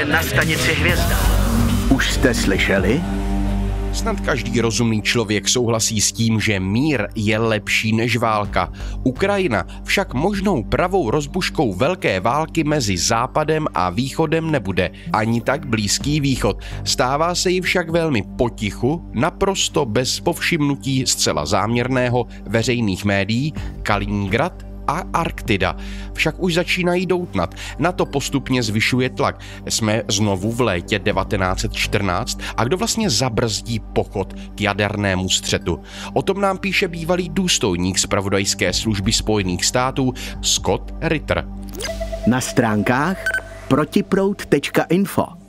Jste na stanici Hvězda. Už jste slyšeli? Snad každý rozumný člověk souhlasí s tím, že mír je lepší než válka. Ukrajina však možnou pravou rozbuškou velké války mezi Západem a Východem nebude. Ani tak Blízký východ. Stává se jí však velmi potichu, naprosto bez povšimnutí zcela záměrného veřejných médií Kaliningrad a Arktida však už začínají doutnat. Na to postupně zvyšuje tlak. Jsme znovu v létě 1914 a kdo vlastně zabrzdí pochod k jadernému střetu? O tom nám píše bývalý důstojník zpravodajské služby Spojených států Scott Ritter. Na stránkách protiproud.info